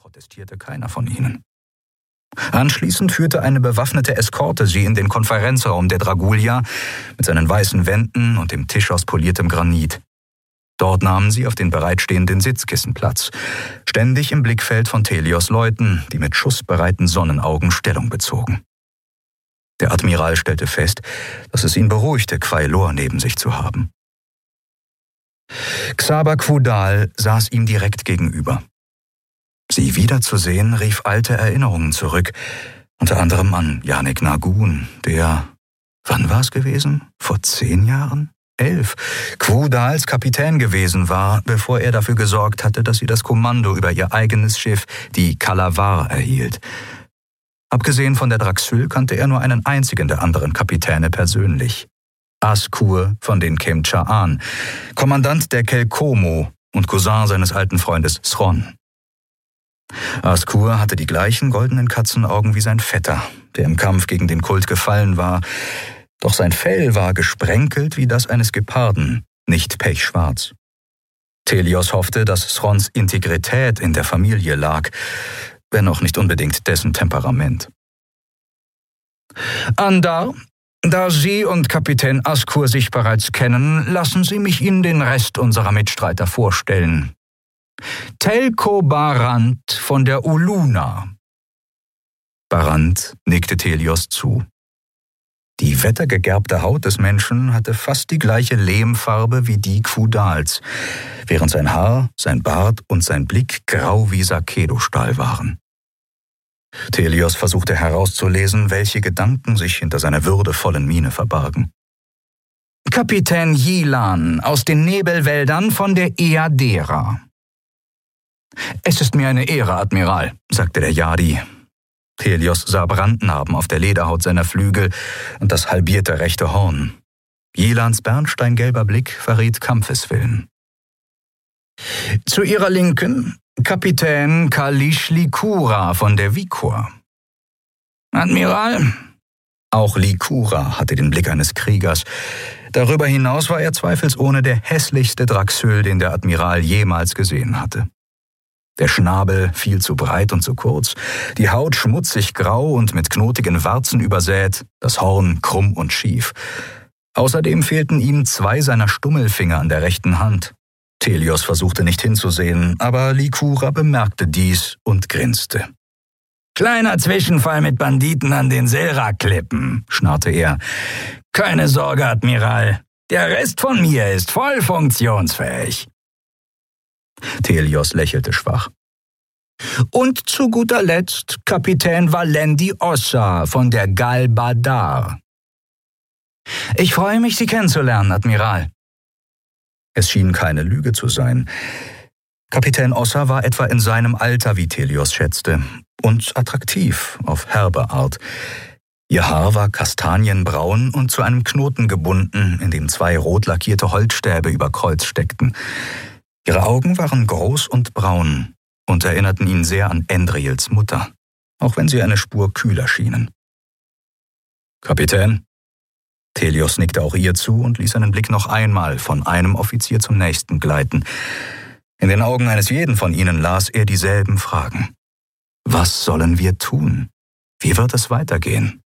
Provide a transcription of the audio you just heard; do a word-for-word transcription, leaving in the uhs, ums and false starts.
protestierte keiner von ihnen. Anschließend führte eine bewaffnete Eskorte sie in den Konferenzraum der Dragulia mit seinen weißen Wänden und dem Tisch aus poliertem Granit. Dort nahmen sie auf den bereitstehenden Sitzkissen Platz, ständig im Blickfeld von Thelios Leuten, die mit schussbereiten Sonnenaugen Stellung bezogen. Der Admiral stellte fest, dass es ihn beruhigte, Quailor neben sich zu haben. Xaver Quudal saß ihm direkt gegenüber. Sie wiederzusehen rief alte Erinnerungen zurück, unter anderem an Janek Nagun, der, wann war es gewesen? Vor zehn Jahren? Elf, Quudals Kapitän gewesen war, bevor er dafür gesorgt hatte, dass sie das Kommando über ihr eigenes Schiff, die Kalavar, erhielt. Abgesehen von der Draxül kannte er nur einen einzigen der anderen Kapitäne persönlich. Askur von den Kemcha'an, Kommandant der Kelkomo und Cousin seines alten Freundes Sron. Askur hatte die gleichen goldenen Katzenaugen wie sein Vetter, der im Kampf gegen den Kult gefallen war, doch sein Fell war gesprenkelt wie das eines Geparden, nicht pechschwarz. Thelios hoffte, dass Srons Integrität in der Familie lag, wenn auch nicht unbedingt dessen Temperament. Andar, da Sie und Kapitän Askur sich bereits kennen, lassen Sie mich Ihnen den Rest unserer Mitstreiter vorstellen. Telko Barant von der Uluna. Barant nickte Thelios zu. Die wettergegerbte Haut des Menschen hatte fast die gleiche Lehmfarbe wie die Quudals, während sein Haar, sein Bart und sein Blick grau wie Sakedo-Stahl waren. Thelios versuchte herauszulesen, welche Gedanken sich hinter seiner würdevollen Miene verbargen. Kapitän Yilan aus den Nebelwäldern von der Eadera. Es ist mir eine Ehre, Admiral, sagte der Yadi. Thelios sah Brandnarben auf der Lederhaut seiner Flügel und das halbierte rechte Horn. Yilans bernsteingelber Blick verriet Kampfeswillen. Zu ihrer Linken Kapitän Kalish Likura von der Vikur. Admiral? Auch Likura hatte den Blick eines Kriegers. Darüber hinaus war er zweifelsohne der hässlichste Draxül, den der Admiral jemals gesehen hatte. Der Schnabel viel zu breit und zu kurz, die Haut schmutzig grau und mit knotigen Warzen übersät, das Horn krumm und schief. Außerdem fehlten ihm zwei seiner Stummelfinger an der rechten Hand. Thelios versuchte nicht hinzusehen, aber Likura bemerkte dies und grinste. »Kleiner Zwischenfall mit Banditen an den Selra-Klippen«, schnarrte er. »Keine Sorge, Admiral, der Rest von mir ist voll funktionsfähig.« Thelios lächelte schwach. »Und zu guter Letzt Kapitän Valendi Ossa von der Galbadar.« »Ich freue mich, Sie kennenzulernen, Admiral.« Es schien keine Lüge zu sein. Kapitän Ossa war etwa in seinem Alter, wie Thelios schätzte, und attraktiv auf herbe Art. Ihr Haar war kastanienbraun und zu einem Knoten gebunden, in dem zwei rot lackierte Holzstäbe über Kreuz steckten. Ihre Augen waren groß und braun und erinnerten ihn sehr an Endriels Mutter, auch wenn sie eine Spur kühler schienen. »Kapitän?« Thelios nickte auch ihr zu und ließ seinen Blick noch einmal von einem Offizier zum nächsten gleiten. In den Augen eines jeden von ihnen las er dieselben Fragen. Was sollen wir tun? Wie wird es weitergehen?